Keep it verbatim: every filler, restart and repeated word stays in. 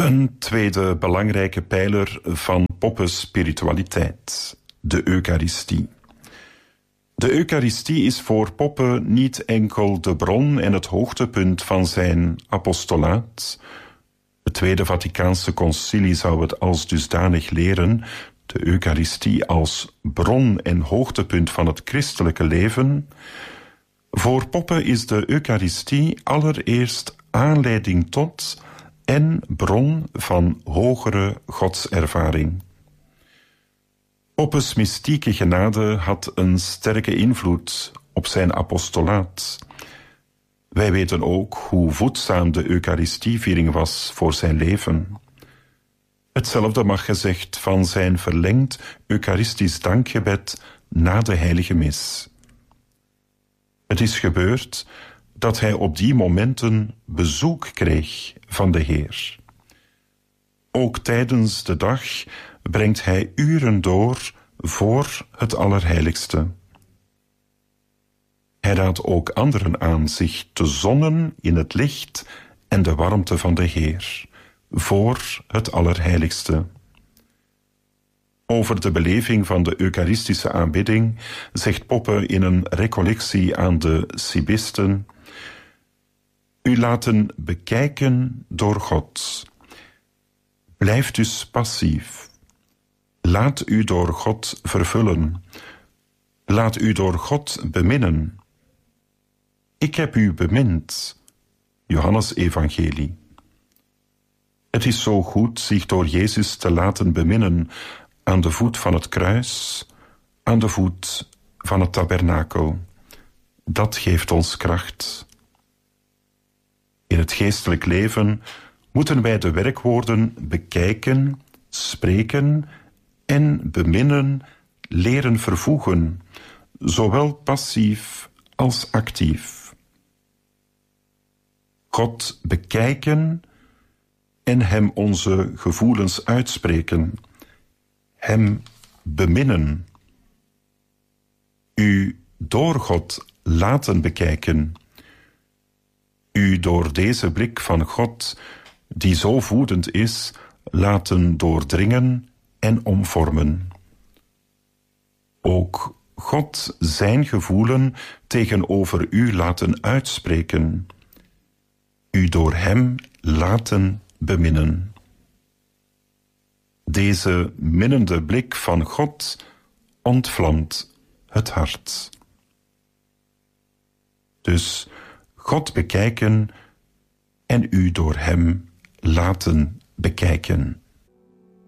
Een tweede belangrijke pijler van Poppe's spiritualiteit, de Eucharistie. De Eucharistie is voor Poppe niet enkel de bron en het hoogtepunt van zijn apostolaat. Het Tweede Vaticaanse Concilie zou het als dusdanig leren, de Eucharistie als bron en hoogtepunt van het christelijke leven. Voor Poppe is de Eucharistie allereerst aanleiding tot en bron van hogere godservaring. Poppe's mystieke genade had een sterke invloed op zijn apostolaat. Wij weten ook hoe voedzaam de Eucharistieviering was voor zijn leven. Hetzelfde mag gezegd van zijn verlengd Eucharistisch dankgebed na de heilige mis. Het is gebeurd dat hij op die momenten bezoek kreeg van de Heer. Ook tijdens de dag brengt hij uren door voor het Allerheiligste. Hij raadt ook anderen aan zich te zonnen in het licht en de warmte van de Heer, voor het Allerheiligste. Over de beleving van de Eucharistische aanbidding zegt Poppe in een recollectie aan de Sibisten: U laten bekijken door God. Blijf dus passief. Laat u door God vervullen. Laat u door God beminnen. Ik heb u bemind. Johannes Evangelie. Het is zo goed zich door Jezus te laten beminnen aan de voet van het kruis, aan de voet van het tabernakel. Dat geeft ons kracht. In het geestelijk leven moeten wij de werkwoorden bekijken, spreken en beminnen leren vervoegen, zowel passief als actief. God bekijken en hem onze gevoelens uitspreken, hem beminnen. U door God laten bekijken, u door deze blik van God, die zo voedend is, laten doordringen en omvormen. Ook God zijn gevoelen tegenover u laten uitspreken, u door hem laten beminnen. Deze minnende blik van God ontvlamt het hart. Dus God bekijken en u door hem laten bekijken.